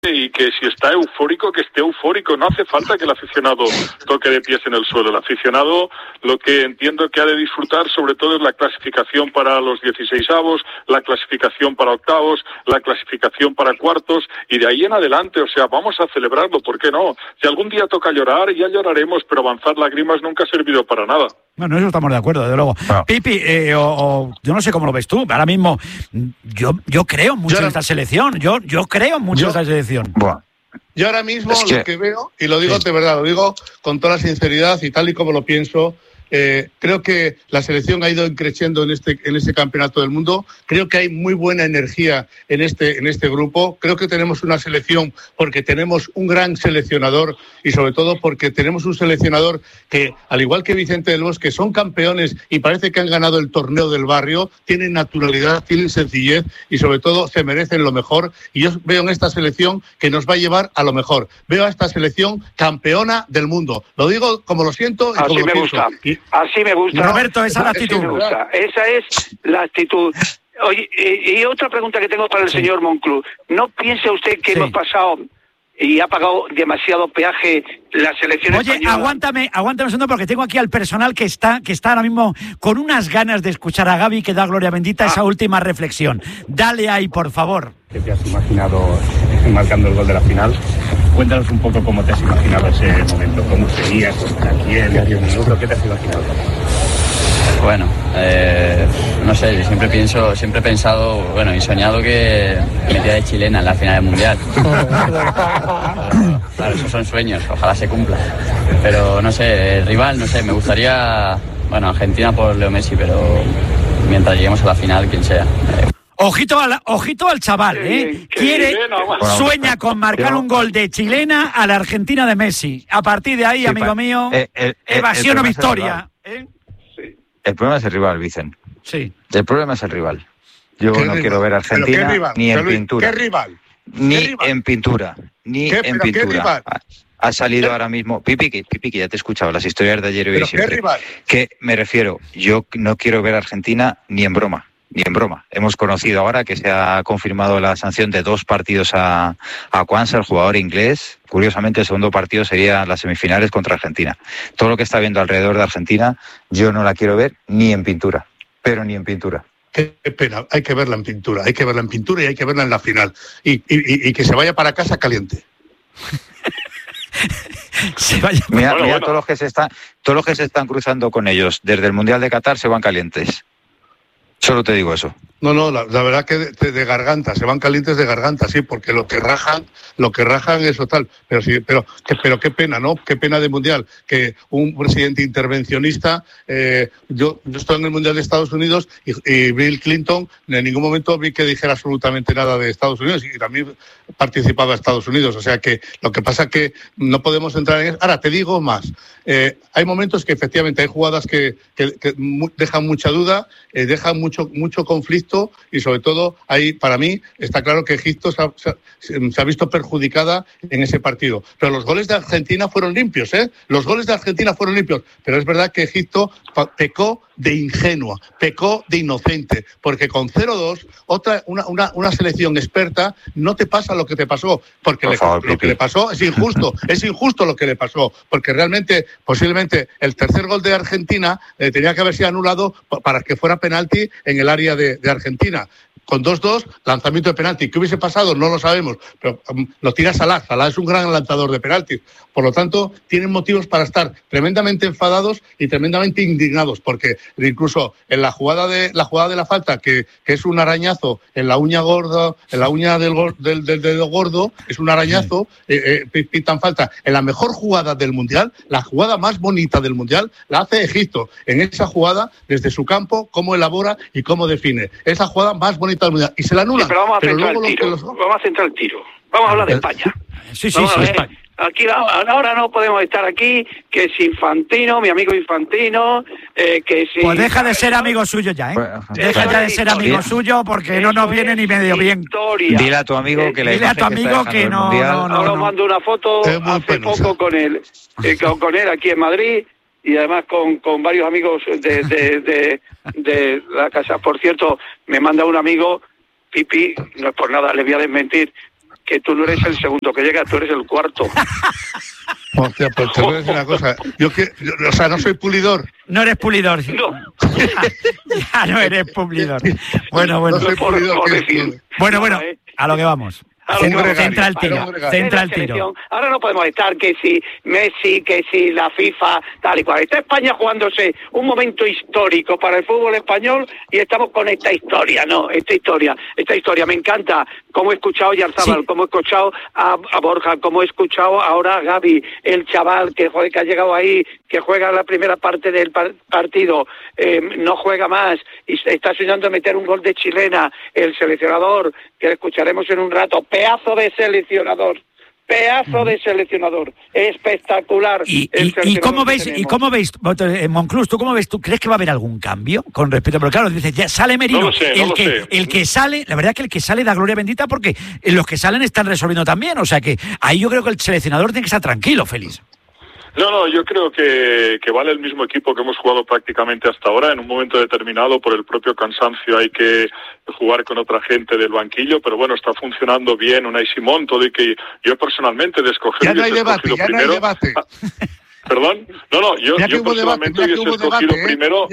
y que si está eufórico, que esté eufórico. No hace falta que el aficionado toque de pies en el suelo. El aficionado, lo que entiendo que ha de disfrutar sobre todo es la clasificación para los 16avos, la clasificación para octavos, la clasificación para cuartos, y de ahí en adelante, o sea, vamos a celebrarlo, ¿por qué no? Si algún día toca llorar, ya lloraremos, pero avanzar lágrimas nunca ha servido para nada. Bueno, eso estamos de acuerdo, desde luego. No. Pipi, yo no sé cómo lo ves tú. Ahora mismo, yo creo mucho en esta selección. Yo creo mucho en esta selección. Bueno. Yo ahora mismo lo que veo, y lo digo de verdad, lo digo con toda la sinceridad y tal y como lo pienso, creo que la selección ha ido creciendo en este campeonato del mundo. Creo que hay muy buena energía en este grupo. Creo que tenemos una selección porque tenemos un gran seleccionador y sobre todo porque tenemos un seleccionador que, al igual que Vicente del Bosque, son campeones y parece que han ganado el torneo del barrio. Tienen naturalidad, tienen sencillez y sobre todo se merecen lo mejor. Y yo veo en esta selección que nos va a llevar a lo mejor. Veo a esta selección campeona del mundo. Lo digo como lo siento y así como lo pienso. Así me gusta. Roberto, esa es la actitud. Esa es la actitud. Oye, y otra pregunta que tengo para el señor Monclús. ¿No piensa usted que hemos pasado y ha pagado demasiado peaje la selección española? Oye, aguántame un segundo, porque tengo aquí al personal que está ahora mismo con unas ganas de escuchar a Gaby, que da gloria bendita esa última reflexión. Dale ahí, por favor. ¿Qué te has imaginado marcando el gol de la final? Cuéntanos un poco cómo te has imaginado ese momento, cómo sería, contra quién, en 10 minutos, ¿qué te has imaginado? Bueno, no sé, siempre he pensado, bueno, y soñado que metía de chilena en la final del Mundial. Claro, esos son sueños, ojalá se cumpla. Pero no sé, el rival, no sé, me gustaría, bueno, Argentina por Leo Messi, pero mientras lleguemos a la final, quien sea. Ojito al chaval, sueña con marcar un gol de chilena a la Argentina de Messi. A partir de ahí, amigo mío, evasión o victoria. El problema es el rival, Vicen. Sí. El problema es el rival. Yo no quiero ver a Argentina ni en pintura. ¿Qué rival? Ni en pintura. Ni en pintura. Ha salido ahora mismo Pipi, que ya te he escuchado las historias de ayer y hoy siempre. ¿Qué rival? Que me refiero, yo no quiero ver a Argentina ni en broma. Ni en broma. Hemos conocido ahora que se ha confirmado la sanción de 2 partidos a Quansah, el jugador inglés. Curiosamente, el segundo partido sería las semifinales contra Argentina. Todo lo que está viendo alrededor de Argentina, yo no la quiero ver ni en pintura. Pero ni en pintura. Qué pena, hay que verla en pintura. Hay que verla en pintura y hay que verla en la final. Y que se vaya para casa caliente. Mira, todos los que se están cruzando con ellos desde el Mundial de Qatar se van calientes. Solo te digo eso. No, la verdad que de garganta, se van calientes de garganta, sí, porque lo que rajan es total. Pero sí, pero qué pena, ¿no? Qué pena de Mundial, que un presidente intervencionista, yo estoy en el Mundial de Estados Unidos y Bill Clinton en ningún momento vi que dijera absolutamente nada de Estados Unidos y también participaba Estados Unidos. O sea que lo que pasa es que no podemos entrar en eso. Ahora, te digo más. Hay momentos que efectivamente hay jugadas que dejan mucha duda, dejan mucho conflicto y sobre todo ahí para mí está claro que Egipto se ha visto perjudicada en ese partido. Pero los goles de Argentina fueron limpios, Los goles de Argentina fueron limpios, pero es verdad que Egipto pecó de ingenua, pecó de inocente, porque con 0-2 una selección experta no te pasa lo que te pasó, porque lo que le pasó es injusto lo que le pasó, porque realmente posiblemente el tercer gol de Argentina tenía que haber sido anulado para que fuera penalti en el área de Argentina. Con 2-2, lanzamiento de penalti. ¿Qué hubiese pasado? No lo sabemos, pero lo tira Salah. Salah es un gran lanzador de penaltis. Por lo tanto, tienen motivos para estar tremendamente enfadados y tremendamente indignados, porque incluso en la jugada de la falta, que es un arañazo en la uña gorda, en la uña del dedo gordo, es un arañazo, pitan falta. En la mejor jugada del Mundial, la jugada más bonita del Mundial, la hace Egipto. En esa jugada, desde su campo, cómo elabora y cómo define. Esa jugada más bonita del Mundial. Y se la anula. Sí, pero vamos a centrar el tiro. Vamos a hablar de España. Sí, España. Aquí ahora no podemos estar aquí, que es Infantino, mi amigo Infantino, que si... Pues deja de ser amigo suyo ya, Deja ya de ser amigo suyo porque no nos viene ni medio bien. Dile a tu amigo que no. Ahora mando una foto hace poco con él aquí en Madrid y además con varios amigos de la casa. Por cierto, me manda un amigo, Pipi, no es por nada, le voy a desmentir, que tú no eres el segundo que llega, tú eres el cuarto. Hostia, pues te voy a decir una cosa. Yo, o sea, no soy pulidor. No eres pulidor. No. Ya no eres pulidor. Bueno. No soy pulidor. Bueno, a lo que vamos. Centra el tiro. Ahora no podemos estar que si Messi, que si la FIFA, tal y cual. Está España jugándose un momento histórico para el fútbol español y estamos con esta historia, esta historia. Me encanta cómo he escuchado a Yarzábal, cómo he escuchado a Borja, cómo he escuchado ahora a Gavi, el chaval que ha llegado ahí, que juega la primera parte del partido, no juega más y está soñando meter un gol de chilena, el seleccionador, que lo escucharemos en un rato. Pedazo de seleccionador, espectacular. ¿Y cómo veis, Monclús, tú cómo ves? ¿Tú crees que va a haber algún cambio con respecto? Pero claro, dices, ya sale Merino, el que sale, la verdad que el que sale da gloria bendita porque los que salen están resolviendo también, o sea que ahí yo creo que el seleccionador tiene que estar tranquilo, Félix. No, yo creo que vale el mismo equipo que hemos jugado prácticamente hasta ahora. En un momento determinado, por el propio cansancio, hay que jugar con otra gente del banquillo, pero bueno, está funcionando bien Unai Simón, todo y que yo personalmente de escoger... Ya no hay debate. ¿Perdón? No, yo personalmente hubiese escogido primero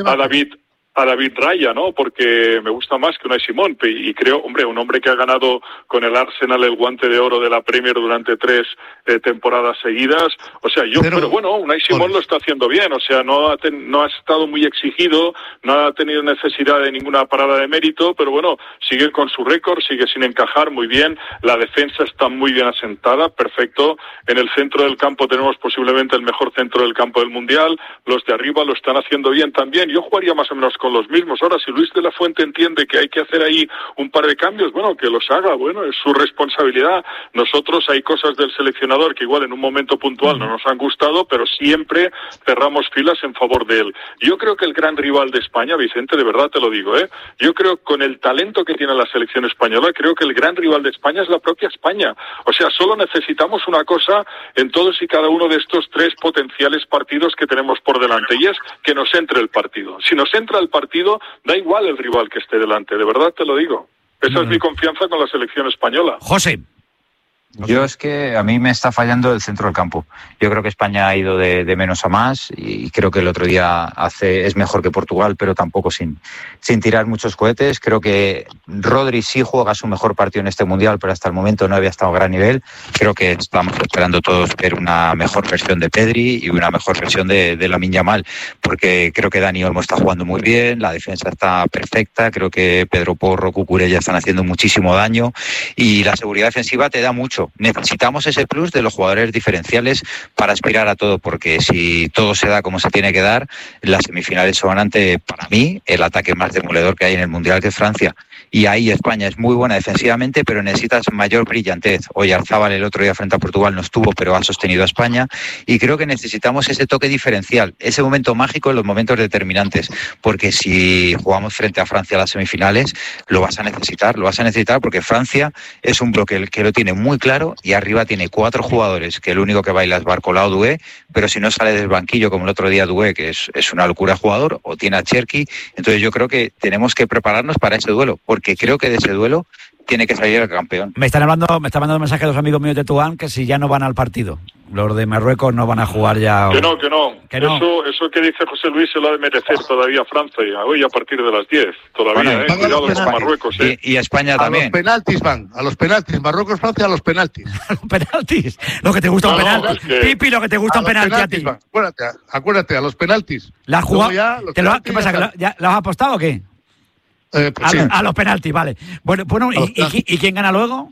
a David Raya, ¿no? Porque me gusta más que Unai Simón y creo, un hombre que ha ganado con el Arsenal el Guante de Oro de la Premier durante 3 temporadas seguidas, o sea, pero bueno, Unai Simón lo está haciendo bien, o sea, no ha estado muy exigido, no ha tenido necesidad de ninguna parada de mérito, pero bueno, sigue con su récord, sigue sin encajar muy bien, la defensa está muy bien asentada, perfecto, en el centro del campo tenemos posiblemente el mejor centro del campo del Mundial, los de arriba lo están haciendo bien también, yo jugaría más o menos con los mismos. Ahora, si Luis de la Fuente entiende que hay que hacer ahí un par de cambios, bueno, que los haga, bueno, es su responsabilidad. Nosotros hay cosas del seleccionador que igual en un momento puntual no nos han gustado, pero siempre cerramos filas en favor de él. Yo creo que el gran rival de España, Vicente, de verdad te lo digo, yo creo que con el talento que tiene la selección española, creo que el gran rival de España es la propia España. O sea, solo necesitamos una cosa en todos y cada uno de estos 3 potenciales partidos que tenemos por delante, y es que nos entre el partido. Si nos entra el partido, da igual el rival que esté delante, de verdad te lo digo. Esa es mi confianza con la selección española. José. Yo es que a mí me está fallando el centro del campo. Yo creo que España ha ido de menos a más y creo que el otro día es mejor que Portugal, pero tampoco sin tirar muchos cohetes. Creo que Rodri sí juega su mejor partido en este Mundial, pero hasta el momento no había estado a gran nivel. Creo que estamos esperando todos ver una mejor versión de Pedri y una mejor versión de Lamine Yamal, porque creo que Dani Olmo está jugando muy bien, la defensa está perfecta, creo que Pedro Porro, Cucurella están haciendo muchísimo daño y la seguridad defensiva te da mucho. Necesitamos ese plus de los jugadores diferenciales para aspirar a todo, porque si todo se da como se tiene que dar, las semifinales son ante, para mí, el ataque más demoledor que hay en el Mundial, que es Francia. Y ahí España es muy buena defensivamente, pero necesitas mayor brillantez. Oyarzábal el otro día frente a Portugal no estuvo, pero ha sostenido a España. Y creo que necesitamos ese toque diferencial, ese momento mágico en los momentos determinantes. Porque si jugamos frente a Francia a las semifinales, lo vas a necesitar porque Francia es un bloque que lo tiene muy claro y arriba tiene 4 jugadores que el único que baila es Barcola o Doué, pero si no sale del banquillo como el otro día Doué, que es una locura jugador, o tiene a Cherki, entonces yo creo que tenemos que prepararnos para ese duelo, porque creo que de ese duelo tiene que salir el campeón. Me están mandando un mensaje a los amigos míos de Tetuán que si ya no van al partido. Los de Marruecos no van a jugar ya. Que no. Eso que dice José Luis se lo ha de merecer todavía Francia hoy a partir de las 10. Todavía, cuidado con Marruecos. Y España también. A los penaltis. Marruecos, Francia, a los penaltis. A los penaltis. Lo que te gusta un penalti. Pipi, lo que te gusta un penalti a ti. Acuérdate, a los penaltis. ¿La has jugado? ¿Qué pasa? ¿La has apostado o qué? Pues sí. A los penaltis, vale. Bueno, ¿y quién gana luego?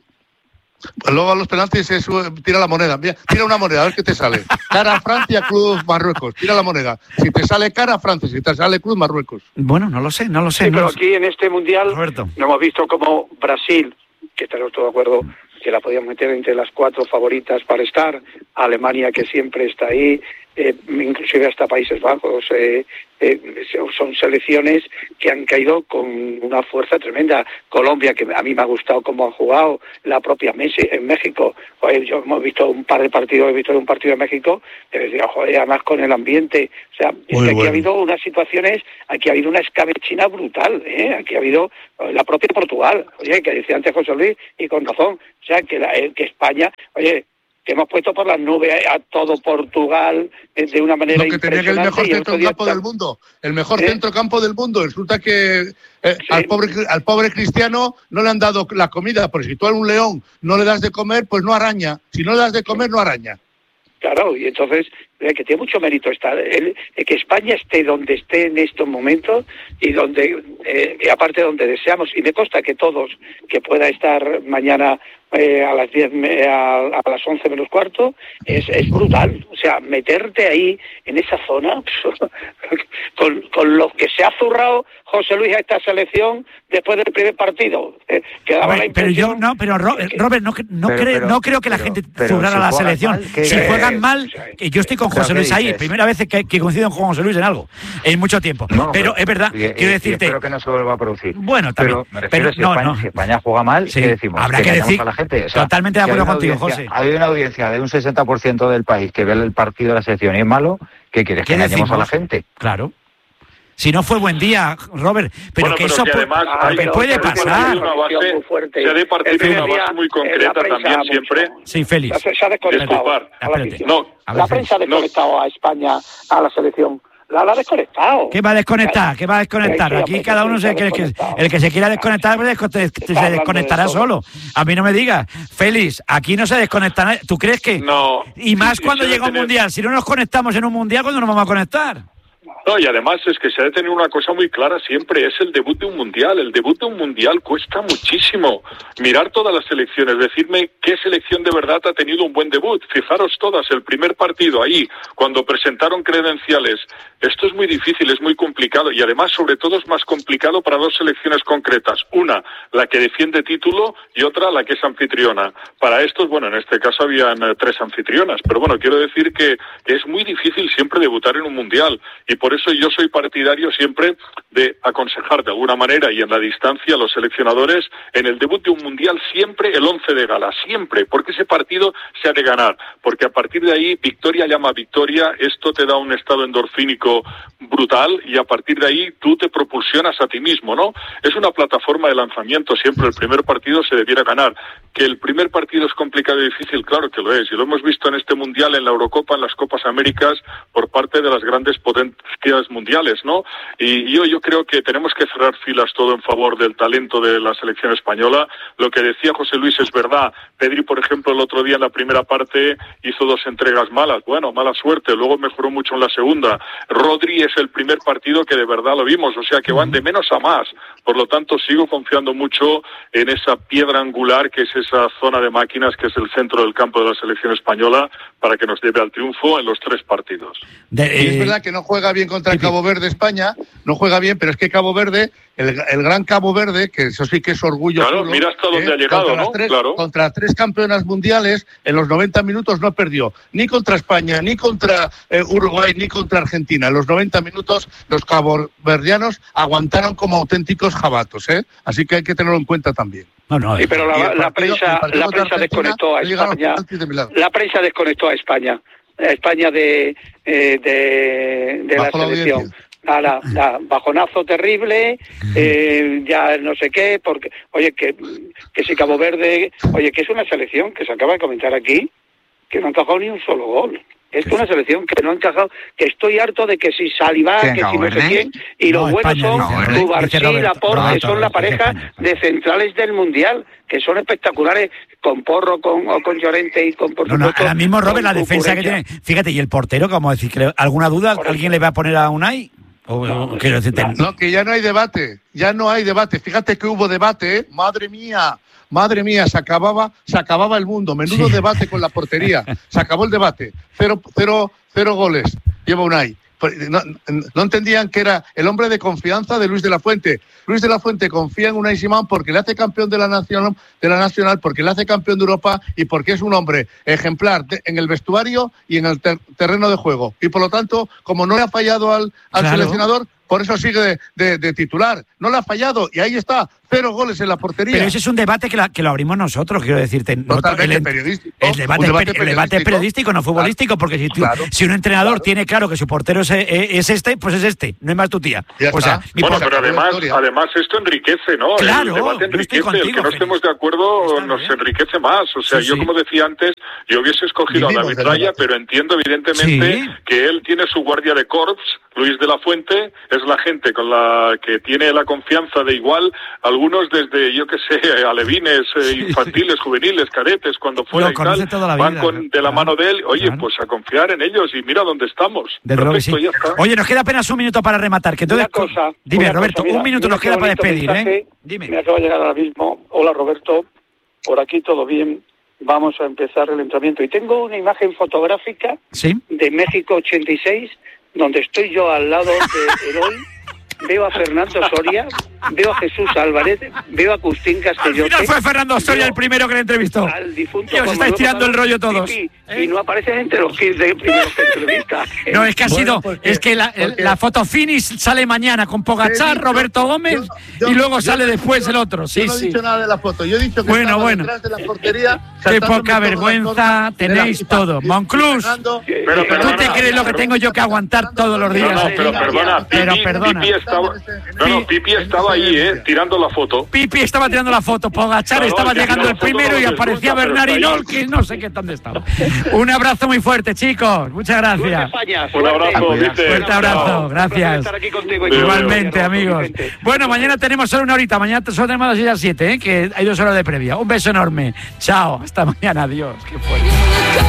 Luego a los penaltis tira la moneda. Mira, tira una moneda, a ver qué te sale. Cara Francia, Cruz Marruecos. Tira la moneda. Si te sale cara Francia, si te sale Cruz Marruecos. Bueno, no lo sé. Sí, pero aquí en este Mundial no hemos visto como Brasil, que estaremos todos de acuerdo, que la podíamos meter entre las 4 favoritas para estar, Alemania, que siempre está ahí, inclusive hasta Países Bajos, son selecciones que han caído con una fuerza tremenda. Colombia, que a mí me ha gustado cómo ha jugado, la propia Messi en México. Joder, yo hemos visto un par de partidos, he visto un partido de México, te decía, joder, además con el ambiente. O sea, es que aquí ha habido unas situaciones, aquí ha habido una escabechina brutal, aquí ha habido la propia Portugal, oye, que decía antes José Luis, y con razón, o sea, que España, oye, que hemos puesto por las nubes a todo Portugal de una manera impresionante. Tenía que el mejor centrocampo del mundo, el mejor centrocampo del mundo. Resulta que al pobre Cristiano no le han dado la comida, porque si tú a un león no le das de comer, pues no araña. Si no le das de comer, no araña. Claro, y entonces, que tiene mucho mérito estar, que España esté donde esté en estos momentos y donde, y aparte donde deseamos, y me consta que todos, que pueda estar mañana a las 10, a las 11 menos cuarto, es brutal. O sea, meterte ahí, en esa zona, con lo que se ha zurrado José Luis a esta selección después del primer partido. Robert, no creo que la gente zurrara la selección. Si juegan mal, yo estoy con José Luis ahí, primera vez que coincido con José Luis en algo, en mucho tiempo. Pero es verdad, quiero decirte... Espero que no se vuelva a producir. Bueno, también. Pero si España juega mal, ¿qué decimos? Habrá que decir... A la gente. O sea, totalmente de acuerdo contigo, José. Hay una audiencia de un 60% del país que ve el partido de la selección y es malo. ¿Qué quieres? ¿Que engañemos a la gente? Claro. Si no fue buen día, Robert, pero que eso puede pasar. Se ha de partir de una base muy concreta también siempre. Sí, Félix. Se ha desconectado. La prensa ha desconectado a España, a la selección. La ha desconectado. ¿Qué va a desconectar? Aquí cada uno el que se quiera desconectar se desconectará solo. A mí no me digas. Félix, aquí no se desconecta nadie. ¿Tú crees que...? No. Y más cuando llega un mundial. Si no nos conectamos en un mundial, ¿cuándo nos vamos a conectar? No, y además es que se ha de tener una cosa muy clara siempre, es el debut de un mundial. El debut de un mundial cuesta muchísimo. Mirar todas las selecciones, decirme qué selección de verdad ha tenido un buen debut. Fijaros todas, el primer partido ahí, cuando presentaron credenciales. Esto es muy difícil, es muy complicado y además, sobre todo, es más complicado para dos selecciones concretas. Una, la que defiende título y otra, la que es anfitriona. Para estos, bueno, en este caso habían 3 anfitrionas, pero bueno, quiero decir que es muy difícil siempre debutar en un mundial y por eso yo soy partidario siempre de aconsejar de alguna manera y en la distancia a los seleccionadores en el debut de un mundial siempre el 11 de gala, siempre, porque ese partido se ha de ganar, porque a partir de ahí victoria llama victoria, esto te da un estado endorfínico brutal y a partir de ahí tú te propulsionas a ti mismo, ¿no? Es una plataforma de lanzamiento, siempre el primer partido se debiera ganar. Que el primer partido es complicado y difícil, claro que lo es, y lo hemos visto en este mundial, en la Eurocopa, en las Copas Américas, por parte de las grandes potencias mundiales, ¿no? Y yo creo que tenemos que cerrar filas todo en favor del talento de la selección española. Lo que decía José Luis es verdad. Pedri, por ejemplo, el otro día en la primera parte hizo 2 entregas malas. Bueno, mala suerte. Luego mejoró mucho en la segunda. Rodri es el primer partido que de verdad lo vimos. O sea, que van de menos a más. Por lo tanto, sigo confiando mucho en esa piedra angular que es esa zona de máquinas que es el centro del campo de la selección española para que nos lleve al triunfo en los 3 partidos. Y es verdad que no juega bien contra Cabo Verde España, no juega bien, pero es que Cabo Verde, el gran Cabo Verde, que eso sí que es orgullo. Claro, puro, mira hasta dónde ha llegado, ¿no? Contra las 3 campeonas mundiales, en los 90 minutos no perdió, ni contra España, ni contra Uruguay, ni contra Argentina. En los 90 minutos los caboverdianos aguantaron como auténticos jabatos, ¿eh? Así que hay que tenerlo en cuenta también. Sí, pero la prensa desconectó a España. La prensa desconectó a España. España de la selección. Bajonazo terrible, ya no sé qué, porque, oye, que si Cabo Verde, oye, que es una selección que se acaba de comentar aquí, que no ha encajado ni un solo gol. Es una selección que no ha encajado, que estoy harto de que si Salivá, que si no sé quién, y los buenos son Cubarsí y Laporte, que son la pareja de centrales del Mundial, que son espectaculares, con Porro, con Llorente y con por supuesto, ahora mismo, Robert, la defensa que tiene, fíjate, y el portero, como decir, ¿alguna duda? ¿Alguien le va a poner a Unai? No, que ya no hay debate, fíjate que hubo debate, ¿eh? Madre mía, se acababa el mundo, menudo debate con la portería, se acabó el debate, cero goles lleva Unai, no entendían que era el hombre de confianza de Luis de la Fuente. Luis de la Fuente confía en Unai Simón porque le hace campeón de la Nacional, porque le hace campeón de Europa y porque es un hombre ejemplar en el vestuario y en el terreno de juego. Y por lo tanto, como no le ha fallado al seleccionador, por eso sigue de titular. No le ha fallado y ahí está, 0 goles en la portería. Pero ese es un debate que lo abrimos nosotros, quiero decirte. Totalmente periodístico. El debate es periodístico, no futbolístico, porque si un entrenador tiene claro que su portero es este, pues es este, no hay más tu tía. O sea, bueno, pero además esto enriquece, ¿no? Claro, el debate enriquece, el que no estemos de acuerdo nos enriquece más. O sea, yo como decía antes, yo hubiese escogido a David Raya, pero entiendo evidentemente que él tiene su guardia de corps, Luis de la Fuente, es la gente con la que tiene la confianza de igual, algunos desde, yo qué sé, alevines, infantiles, juveniles, cadetes, cuando fuera y tal, van de la mano de él, oye, pues a confiar en ellos y mira dónde estamos. Perfecto, ya está. Oye, nos queda apenas un minuto para rematar. Que entonces, dime, Roberto, un minuto nos queda para despedir, ¿eh? Dime. Me acaba de llegar ahora mismo. Hola, Roberto, por aquí todo bien. Vamos a empezar el entrenamiento. Y tengo una imagen fotográfica de México 86, donde estoy yo al lado de Herol, veo a Fernando Soria, veo a Jesús Álvarez, veo a Agustín Castellote. Al final fue Fernando Soria el primero que le entrevistó. Al difunto. Y os estáis tirando el rollo todos. Y no aparecen entre los 15 primeros que entrevistas. No, es que ha sido, es que la foto finish sale mañana con Pogačar, Roberto Gómez, y luego sale después el otro. Yo no he dicho nada de la foto, yo he dicho que estaba detrás de la portería. Qué poca vergüenza tenéis todo. Monclús, ¿tú te crees lo que tengo yo que aguantar todos los días? No, pero perdona. Pipi estaba ahí, tirando la foto. Pipi estaba tirando la foto, Pogačar estaba llegando el primero y aparecía Bernardinol, que no sé qué dónde estaba. Un abrazo muy fuerte, chicos. Muchas gracias. Un abrazo, fuerte abrazo, gracias. Igualmente, amigos. Bueno, mañana tenemos solo una horita. Mañana solo tenemos las 6 a las 7, que hay 2 horas de previa. Un beso enorme. Chao. Hasta mañana. Adiós. Qué fuerte.